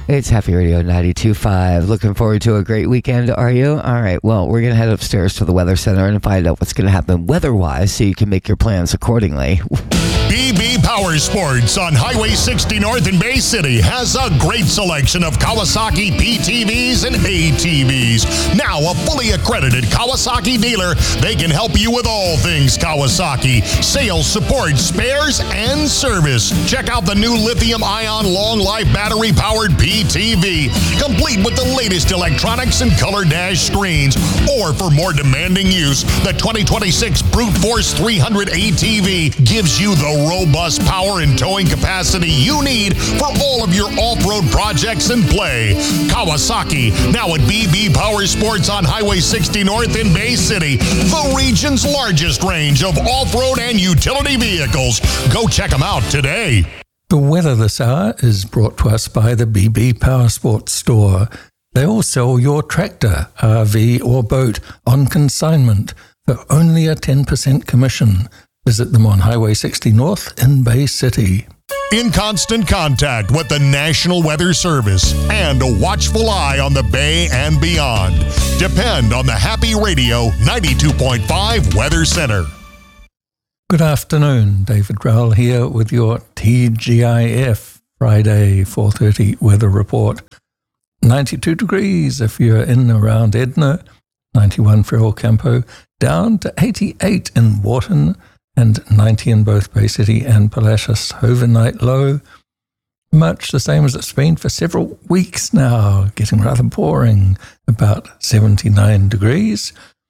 It's Happy Radio 92.5. Looking forward to a great weekend, are you? All right, well, we're going to head upstairs to the Weather Center and find out what's going to happen weather-wise so you can make your plans accordingly. BB Power Sports on Highway 60 North in Bay City has a great selection of Kawasaki PTVs and ATVs. Now a fully accredited Kawasaki dealer, they can help you with all things Kawasaki. Sales, support, spares, and service. Check out the new lithium-ion long-life battery-powered PTV, complete with the latest electronics and color dash screens. Or for more demanding use, the 2026 Brute Force 300 ATV gives you the robust power and towing capacity you need for all of your off-road projects and play. Kawasaki, now at BB Power Sports on Highway 60 North in Bay City, the region's largest range of off-road and utility vehicles. Go check them out today. The weather this hour is brought to us by the BB Power Sports store. They all sell your tractor, RV or boat on consignment for only a 10% commission. Visit them on Highway 60 North in Bay City. In constant contact with the National Weather Service and a watchful eye on the Bay and beyond. Depend on the Happy Radio 92.5 Weather Center. Good afternoon, David Rowell here with your TGIF Friday 4:30 weather report. 92 degrees if you're in and around Edna, 91 for El Campo, down to 88 in Wharton, and 90 in both Bay City and Palacios. Overnight low, much the same as it's been for several weeks now, getting rather boring, about 79 degrees.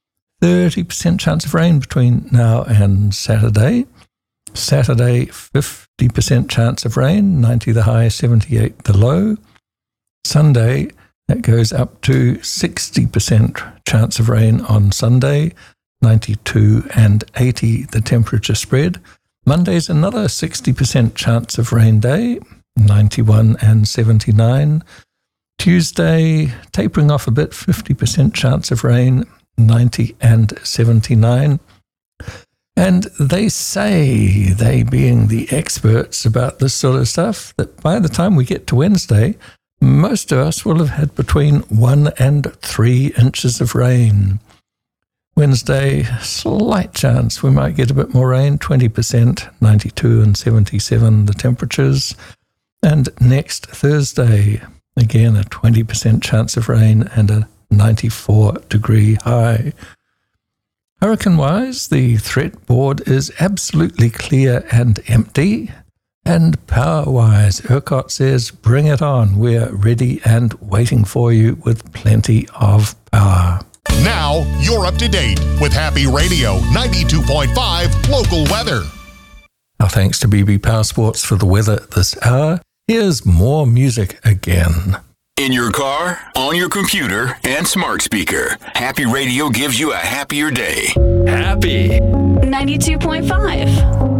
30% chance of rain between now and Saturday. Saturday, 50% chance of rain, 90 the high, 78 the low. Sunday, that goes up to 60% chance of rain on Sunday, 92 and 80 the temperature spread. Monday's another 60% chance of rain day, 91 and 79. Tuesday, tapering off a bit, 50% chance of rain, 90 and 79. And they say, they being the experts about this sort of stuff, that by the time we get to Wednesday, most of us will have had between 1 and 3 inches of rain. Wednesday, slight chance we might get a bit more rain, 20%, 92 and 77 the temperatures. And next Thursday, again a 20% chance of rain and a 94-degree high. Hurricane-wise, the threat board is absolutely clear and empty. And power-wise, ERCOT says, bring it on. We're ready and waiting for you with plenty of power. Now, you're up to date with Happy Radio 92.5 local weather. Our thanks to BB Power Sports for the weather this hour. Here's more music again. In your car, on your computer, and smart speaker, Happy Radio gives you a happier day. Happy 92.5.